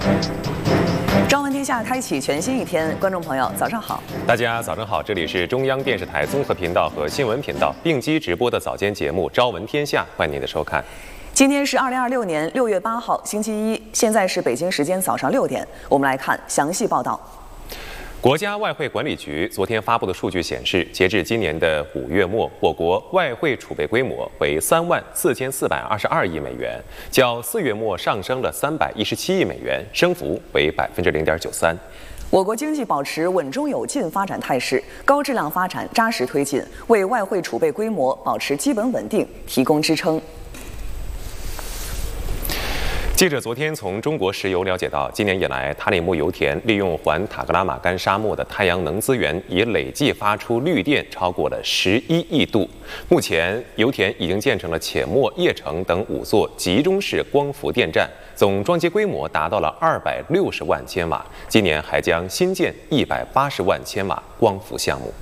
朝闻天下开启全新一天，观众朋友早上好， 大家早上好，这里是中央电视台综合频道和新闻频道并机直播的早间节目《朝闻天下》，欢迎您的收看。 今天是2026年6月8号，星期一，现在是北京时间早上6点，我们来看详细报道。国家外汇管理局昨天发布的数据显示，截至今年的5月末，我国外汇储备规模为34422亿美元，较4月末上升了317亿美元，升幅为0.93%。我国经济保持稳中有进发展态势，高质量发展扎实推进，为外汇储备规模保持基本稳定提供支撑。记者昨天从中国石油了解到，今年以来，塔里木油田利用环塔克拉玛干沙漠的太阳能资源，已累计发出绿电超过了11亿度。目前，油田已经建成了且末、叶城等5座集中式光伏电站，总装机规模达到了260万千瓦。今年还将新建180万千瓦光伏项目。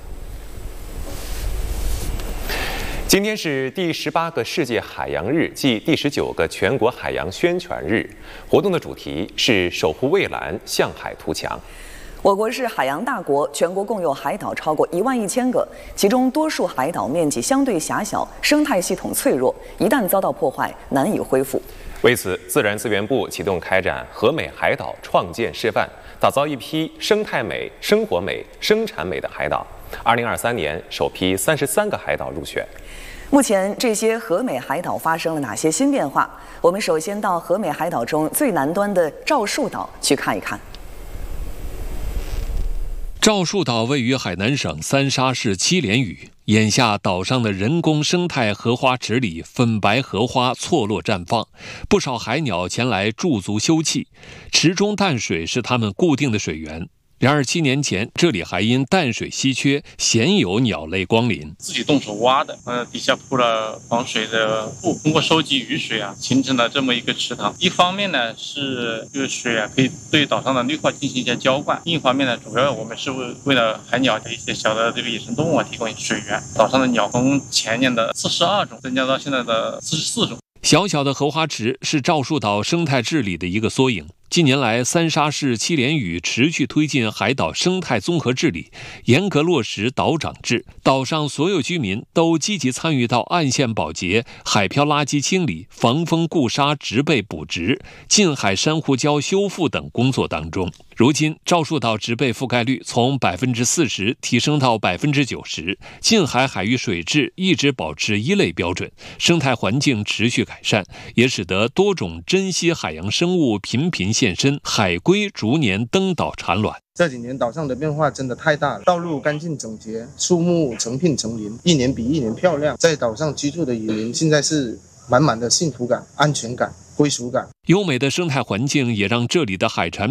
今天是第18个世界海洋日暨第19个全国海洋宣传日，活动的主题是守护蔚蓝，向海图强。我国是海洋大国，全国共有海岛超过11000个，其中多数海岛面积相对狭小，生态系统脆弱，一旦遭到破坏，难以恢复。为此，自然资源部启动开展和美海岛创建示范，打造一批生态美、生活美、生产美的海岛。2023年，首批33个海岛入选。目前，这些和美海岛发生了哪些新变化？我们首先到和美海岛中最南端的赵树岛去看一看。 赵树岛位于海南省三沙市七连屿，眼下岛上的人工生态荷花池里，粉白荷花错落绽放，不少海鸟前来驻足休憩。池中淡水是它们固定的水源。然而7年前，这里还因淡水稀缺，鲜有鸟类光临。 自己动手挖的，底下铺了防水的布，通过收集雨水形成了这么一个池塘。一方面呢是这个水可以对岛上的绿化进行一些浇灌；另一方面呢，主要我们是为了海鸟的一些小的这个野生动物提供水源。岛上的鸟从前年的42种增加到现在的44种。 小小的荷花池是赵树岛生态治理的一个缩影。近年来，三沙市七连屿持续推进海岛生态综合治理，严格落实岛长制。岛上所有居民都积极参与到岸线保洁、海漂垃圾清理、防风固沙植被补植、近海珊瑚礁修复等工作当中。如今，赵树岛植被覆盖率从40%提升到90%，近海海域水质一直保持1类标准，生态环境持续改善，也使得多种珍稀海洋生物频频现身，海龟逐年登岛产卵。 这几年岛上的变化真的太大了，道路干净整洁，树木成片成林，一年比一年漂亮。在岛上居住的渔民现在是满满的幸福感、安全感、归属感。 优美的生态环境也让这里的海产